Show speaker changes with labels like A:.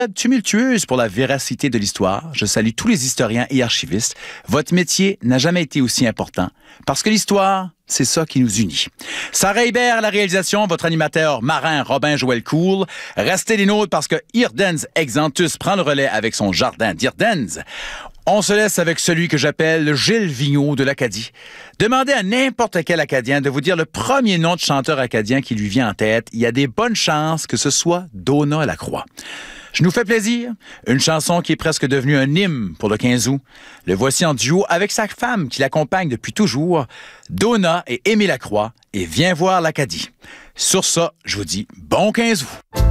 A: tumultueuse pour la véracité de l'histoire. Je salue tous les historiens et archivistes. Votre métier n'a jamais été aussi important parce que l'histoire, c'est ça qui nous unit. Sarah Hébert à la réalisation, votre animateur marin Robin Joël Cool. Restez les nôtres parce que Hirdens Exantus prend le relais avec son jardin d'Hirdens. On se laisse avec celui que j'appelle Gilles Vigneault de l'Acadie. Demandez à n'importe quel Acadien de vous dire le premier nom de chanteur acadien qui lui vient en tête. Il y a des bonnes chances que ce soit Donat Lacroix. Je nous fais plaisir. Une chanson qui est presque devenue un hymne pour le 15 août. Le voici en duo avec sa femme qui l'accompagne depuis toujours, Donat et Aimé Lacroix, et Viens voir l'Acadie. Sur ça, je vous dis bon 15 août.